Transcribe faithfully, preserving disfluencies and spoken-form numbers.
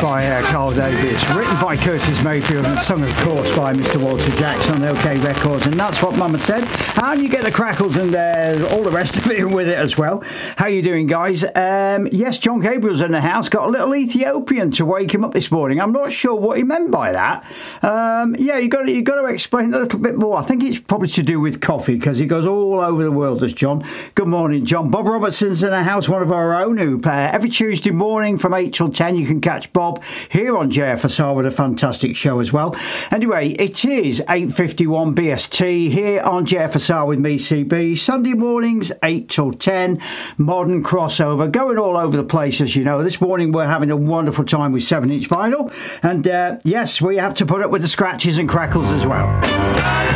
by uh, Carl Davis, written by Curtis Mayfield and sung, of course, by Mister Walter Jackson on OK Records, and that's what Mama said. And you get the crackles and uh, all the rest of it with it as well. How you doing, guys? Um, yes, John Gabriel's in the house. Got a little Ethiopian to wake him up this morning. I'm not sure what he meant by that. Um, yeah, you got you got to explain a little bit more. I think it's probably to do with coffee because he goes all over the world, does John. Good morning, John. Bob Robertson's in the house, one of our own, who uh, every Tuesday morning from eight till ten you can catch Bob here on J F S R with a fantastic show as well. Anyway, it is eight fifty-one B S T here on J F S R with me, C B. Sunday mornings, eight till ten. Modern crossover, going all over the place, as you know. This morning we're having a wonderful time with seven inch vinyl. And uh, yes, we have to put up with the scratches and crackles as well.